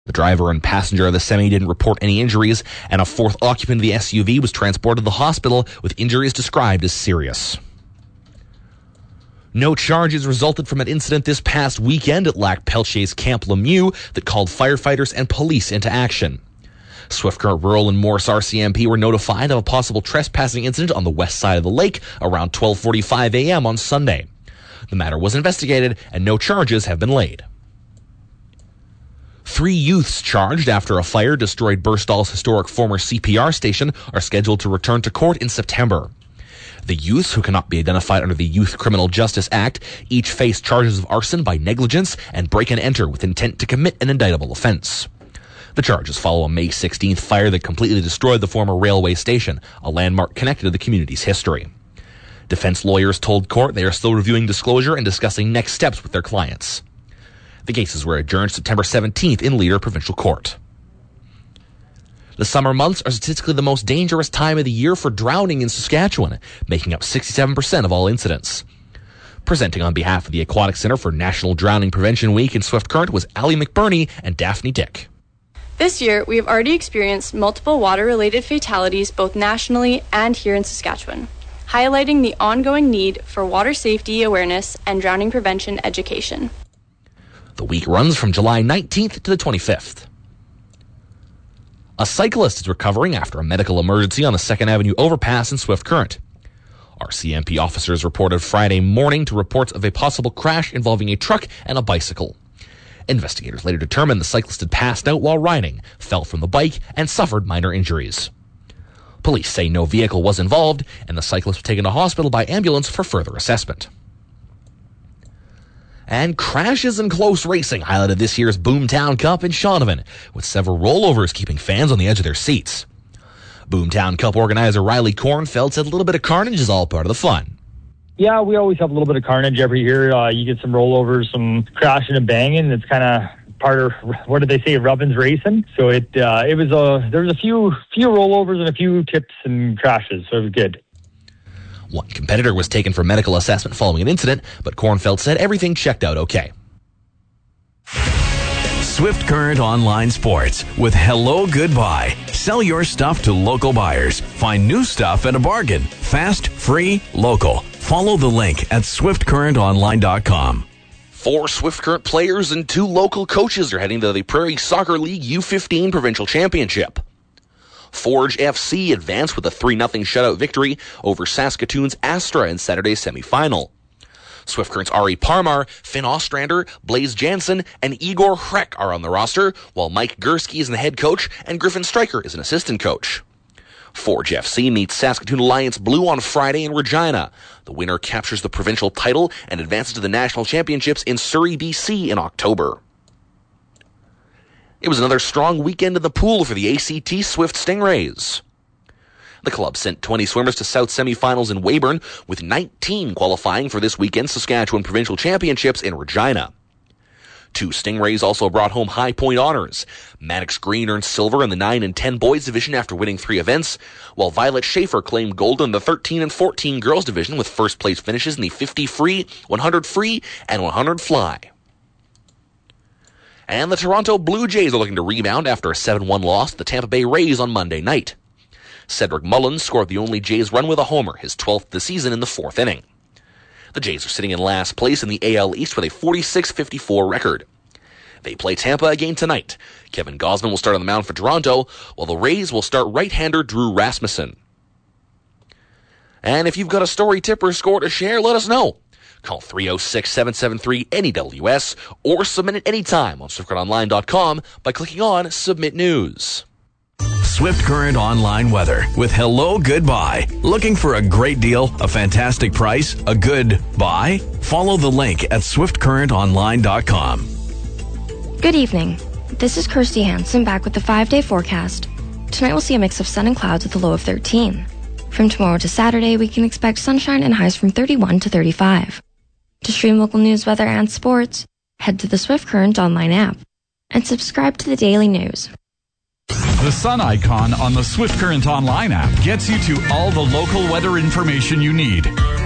The driver and passenger of the semi didn't report any injuries, and a fourth occupant of the SUV was transported to the hospital with injuries described as serious. No charges resulted from an incident this past weekend at Lac Peltier's Camp Lemieux that called firefighters and police into action. Swift Current Rural and Morris RCMP were notified of a possible trespassing incident on the west side of the lake around 12:45 a.m. on Sunday. The matter was investigated and no charges have been laid. 3 youths charged after a fire destroyed Birstall's historic former CPR station are scheduled to return to court in September. The youths, who cannot be identified under the Youth Criminal Justice Act, each face charges of arson by negligence and break and enter with intent to commit an indictable offense. The charges follow a May 16th fire that completely destroyed the former railway station, a landmark connected to the community's history. Defense lawyers told court they are still reviewing disclosure and discussing next steps with their clients. The cases were adjourned September 17th in Leader Provincial Court. The summer months are statistically the most dangerous time of the year for drowning in Saskatchewan, making up 67% of all incidents. Presenting on behalf of the Aquatic Centre for National Drowning Prevention Week in Swift Current was Ali McBurney and Daphne Dick. This year, we have already experienced multiple water-related fatalities both nationally and here in Saskatchewan, highlighting the ongoing need for water safety awareness and drowning prevention education. The week runs from July 19th to the 25th. A cyclist is recovering after a medical emergency on the 2nd Avenue overpass in Swift Current. RCMP officers reported Friday morning to reports of a possible crash involving a truck and a bicycle. Investigators later determined the cyclist had passed out while riding, fell from the bike, and suffered minor injuries. Police say no vehicle was involved, and the cyclist was taken to hospital by ambulance for further assessment. And crashes and close racing highlighted this year's Boomtown Cup in Shaunavon, with several rollovers keeping fans on the edge of their seats. Boomtown Cup organizer Riley Kornfeld said a little bit of carnage is all part of the fun. Yeah, we always have a little bit of carnage every year. You get some rollovers, some crashing and banging. It's kind of part of, what did they say, Rubbins racing. So there was a few rollovers and a few tips and crashes, so it was good. One competitor was taken for medical assessment following an incident, but Kornfeld said everything checked out okay. Swift Current Online Sports with Hello Goodbye. Sell your stuff to local buyers. Find new stuff at a bargain. Fast, free, local. Follow the link at swiftcurrentonline.com. 4 Swift Current players and 2 local coaches are heading to the Prairie Soccer League U15 Provincial Championship. Forge FC advanced with a 3-0 shutout victory over Saskatoon's Astra in Saturday's semifinal. Swift Current's Ari Parmar, Finn Ostrander, Blaze Jansen, and Igor Hrek are on the roster, while Mike Gursky is the head coach and Griffin Stryker is an assistant coach. Forge FC meets Saskatoon Alliance Blue on Friday in Regina. The winner captures the provincial title and advances to the national championships in Surrey, BC in October. It was another strong weekend in the pool for the ACT Swift Stingrays. The club sent 20 swimmers to South semifinals in Weyburn, with 19 qualifying for this weekend's Saskatchewan Provincial Championships in Regina. 2 Stingrays also brought home high point honors. Maddox Green earned silver in the 9 and 10 boys division after winning 3 events, while Violet Schaefer claimed gold in the 13 and 14 girls division with first place finishes in the 50 free, 100 free, and 100 fly. And the Toronto Blue Jays are looking to rebound after a 7-1 loss to the Tampa Bay Rays on Monday night. Cedric Mullins scored the only Jays run with a homer, his 12th of the season in the 4th inning. The Jays are sitting in last place in the AL East with a 46-54 record. They play Tampa again tonight. Kevin Gausman will start on the mound for Toronto, while the Rays will start right-hander Drew Rasmussen. And if you've got a story, tip, or score to share, let us know. Call 306-773-NEWS or submit it anytime on SwiftCurrentOnline.com by clicking on Submit News. Swift Current Online Weather with Hello Goodbye. Looking for a great deal, a fantastic price, a good buy? Follow the link at SwiftCurrentOnline.com. Good evening. This is Kirsty Hansen back with the 5-day forecast. Tonight we'll see a mix of sun and clouds with a low of 13. From tomorrow to Saturday, we can expect sunshine and highs from 31 to 35. To stream local news, weather, and sports, head to the Swift Current Online app and subscribe to the daily news. The sun icon on the Swift Current Online app gets you to all the local weather information you need.